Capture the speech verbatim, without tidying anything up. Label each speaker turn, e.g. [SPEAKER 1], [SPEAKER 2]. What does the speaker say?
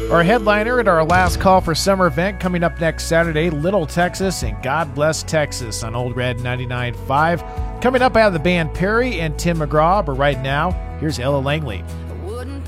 [SPEAKER 1] Our headliner at our last call for summer event coming up next Saturday, Little Texas and God Bless Texas on Old Red ninety-nine point five. Coming up out of the band Perry and Tim McGraw, but right now, here's Ella Langley.